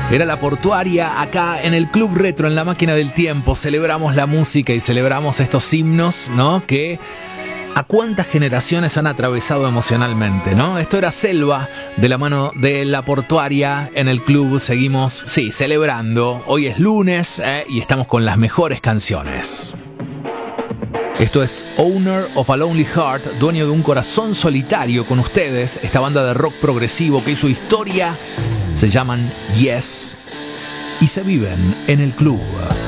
Era La Portuaria, acá en el Club Retro, en la máquina del tiempo. Celebramos la música y celebramos estos himnos, ¿no? Que a cuántas generaciones han atravesado emocionalmente, ¿no? Esto era Selva, de la mano de La Portuaria. En el club seguimos, sí, celebrando. Hoy es lunes, y estamos con las mejores canciones. Esto es Owner of a Lonely Heart, dueño de un corazón solitario, con ustedes. Esta banda de rock progresivo que hizo historia, se llaman Yes y se viven en el club.